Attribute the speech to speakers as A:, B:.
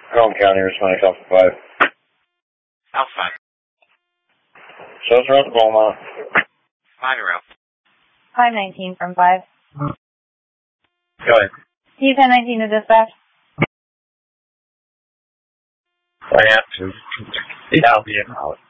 A: Home County, responding to Alpha 5.
B: Alpha 5.
A: Show us around the Beaumont.
B: 5 around.
C: 519 from 5.
A: Go ahead.
C: C-1019 to dispatch.
A: I have to. Yeah, I'll be out.